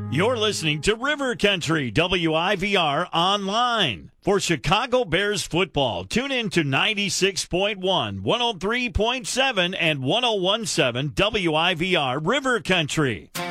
You're listening to River Country, WIVR Online. For Chicago Bears football, tune in to 96.1, 103.7, and 101.7 WIVR River Country.